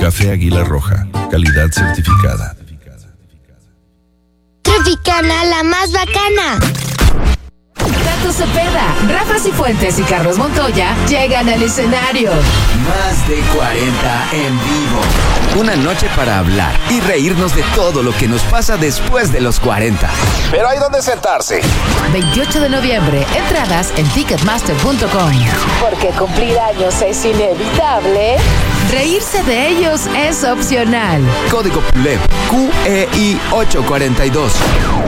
Café Águila Roja, calidad certificada. Tropicana, la más bacana. Tato Cepeda, Rafa Cifuentes y Carlos Montoya llegan al escenario. Más de 40 en vivo. Una noche para hablar y reírnos de todo lo que nos pasa después de los 40. Pero hay donde sentarse. 28 de noviembre, entradas en ticketmaster.com. Porque cumplir años es inevitable. Reírse de ellos es opcional. Código PULEP QEI 842.